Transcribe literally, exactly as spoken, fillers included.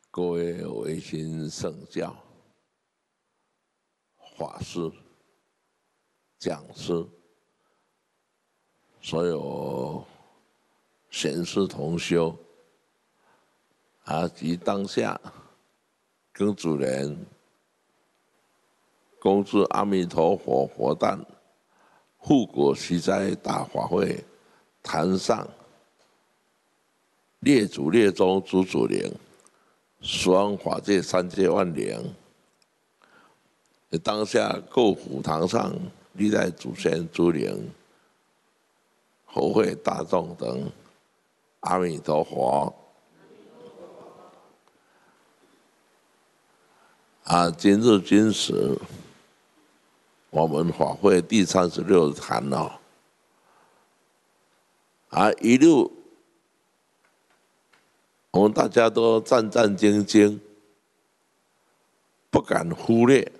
各位维新圣教法师、讲师，所有贤士同修啊，及当下跟主人恭祝阿弥陀佛佛诞护国息灾大法会坛上列祖列宗诸祖灵，十方法界三界万灵，当下各府堂上历代祖先诸灵，和会大众等，阿弥陀佛。啊，今日今时，我们法会第三十六坛哦，啊，一路我们大家都战战兢兢，不敢忽略